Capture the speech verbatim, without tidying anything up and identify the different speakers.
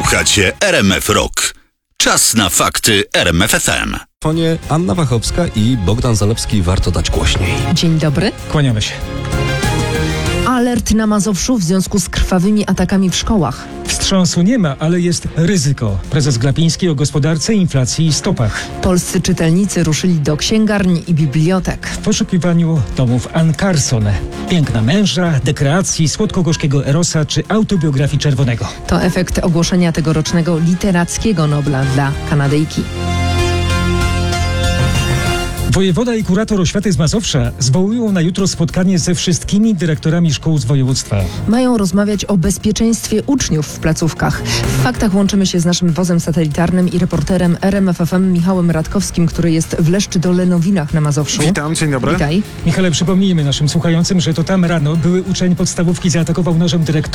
Speaker 1: Słuchacie R M F Rock. Czas na fakty R M F F M.
Speaker 2: Fonie Anna Wachowska i Bogdan Zalewski. Warto dać głośniej.
Speaker 3: Dzień dobry.
Speaker 4: Kłaniamy się.
Speaker 3: Alert na Mazowszu w związku z krwawymi atakami w szkołach.
Speaker 4: Wstrząsu nie ma, ale jest ryzyko. Prezes Glapiński o gospodarce, inflacji i stopach.
Speaker 3: Polscy czytelnicy ruszyli do księgarni i bibliotek.
Speaker 4: W poszukiwaniu domów Ann Carson. Piękna męża, dekreacji, słodko-gorzkiego Erosa czy autobiografii Czerwonego.
Speaker 3: To efekt ogłoszenia tegorocznego literackiego Nobla dla Kanadyjki.
Speaker 4: Wojewoda i kurator oświaty z Mazowsza zwołują na jutro spotkanie ze wszystkimi dyrektorami szkół z województwa.
Speaker 3: Mają rozmawiać o bezpieczeństwie uczniów w placówkach. W faktach łączymy się z naszym wozem satelitarnym i reporterem R M F F M Michałem Radkowskim, który jest w Leszczy-Dolenowinach na Mazowszu.
Speaker 5: Witam, dzień dobry.
Speaker 3: Witaj.
Speaker 4: Michale, przypomnijmy naszym słuchającym, że to tam rano były uczeń podstawówki zaatakował nożem dyrektora